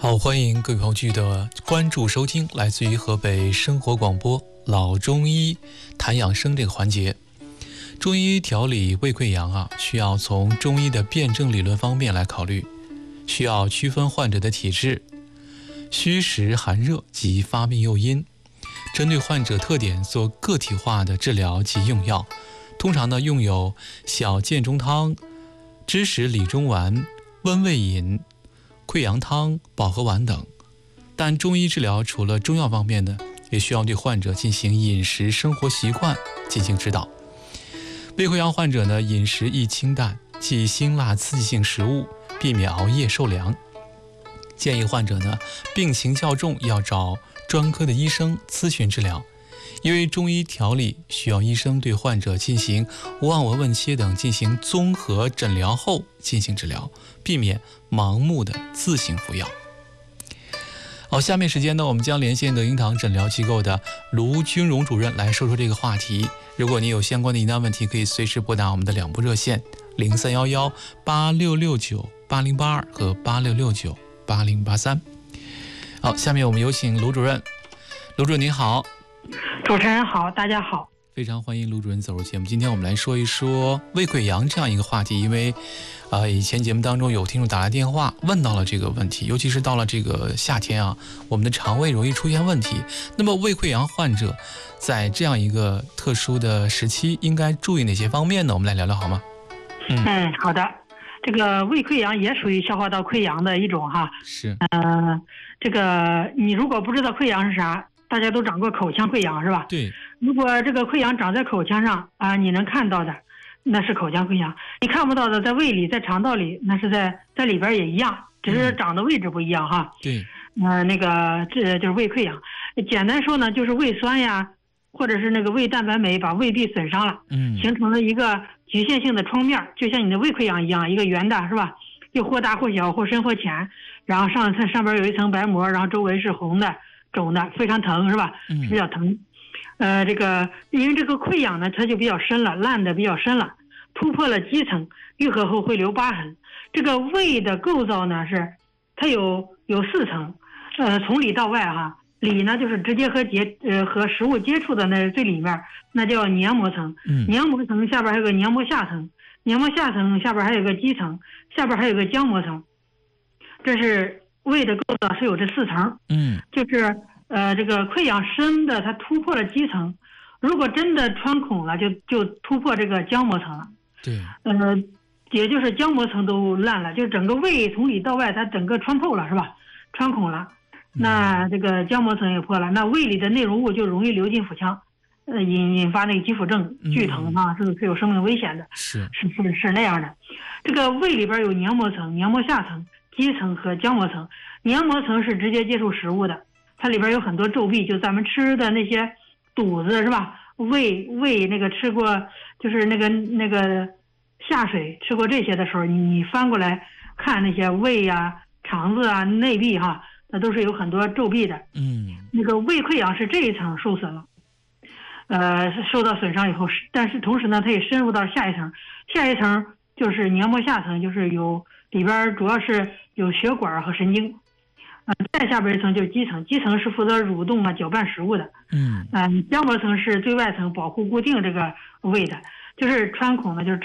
好，欢迎各位朋友继续的关注收听来自于河北生活广播老中医谈养生这个环节。中医调理胃溃疡需要从中医的辩证理论方面来考虑，需要区分患者的体质、虚实寒热及发病诱因，针对患者特点做个体化的治疗及用药。通常呢，用有小建中汤、知实理中丸、温胃饮、溃疡汤、保和丸等。但中医治疗除了中药方面呢，也需要对患者进行饮食生活习惯进行指导。胃溃疡患者呢，饮食宜清淡，忌辛辣刺激性食物，避免熬夜受凉。建议患者呢，病情较重要找专科的医生咨询治疗，因为中医调理需要医生对患者进行望闻问切等进行综合诊疗后进行治疗，避免盲目的自行服药。好，下面时间呢，我们将连线德英堂诊疗机构的卢军荣主任来说说这个话题。如果你有相关的疑难问题，可以随时拨打我们的两部热线031186698082和86698083。好，下面我们有请卢主任。卢主任您好。 主持人好，大家好。 非常欢迎卢主任走入节目。今天我们来说一说胃溃疡这样一个话题，因为以前节目当中有听众打来电话问到了这个问题，尤其是到了这个夏天我们的肠胃容易出现问题。那么胃溃疡患者在这样一个特殊的时期应该注意哪些方面呢？我们来聊聊好吗？ 好的。这个胃溃疡也属于消化道溃疡的一种哈。 是。 这个你如果不知道溃疡是啥，大家都长过口腔溃疡是吧？ 对。 如果这个溃疡长在口腔上你能看到的，那是口腔溃疡；你看不到的，在胃里、在肠道里，那是在里边也一样，只是长的位置不一样哈。 对。 这就是胃溃疡。简单说呢，就是胃酸呀，或者是那个胃蛋白酶把胃壁损伤了，形成了一个局限性的创面，就像你的胃溃疡一样，一个圆的是吧？又或大或小，或深或浅，然后上边有一层白膜，然后周围是红的、肿的，非常疼是吧？比较疼。因为这个溃疡呢，它就比较深了，烂的比较深了，突破了基层，愈合后会留疤痕。这个胃的构造呢它有4层，从里到外哈。里呢就是直接和食物接触的那最里面，那叫黏膜层。黏膜层下边还有个黏膜下层，黏膜下层下边还有个基层，下边还有个浆膜层。这是胃的构造是有这4层。就是这个溃疡深的它突破了基层，如果真的穿孔了就突破这个浆膜层了。 对。 也就是浆膜层都烂了，就整个胃从里到外它整个穿透了是吧？穿孔了。那这个浆膜层也破了，那胃里的内容物就容易流进腹腔，引发那个急腹症、剧疼是有生命危险的。是那样的。这个胃里边有黏膜层、黏膜下层、基层和浆膜层。黏膜层是直接接触食物的，它里边有很多皱壁，就咱们吃的那些肚子是吧？胃那个吃过，就是那个下水吃过这些的时候，你翻过来看那些胃肠子内壁那都是有很多皱壁的。那个胃溃疡是这一层受损了，受到损伤以后，但是同时呢，它也深入到下一层就是黏膜下层，就是里边主要是有血管和神经。再下边一层就是基层，基层是负责蠕动搅拌食物的。浆膜层是最外层保护固定这个胃的，就是穿孔呢，就是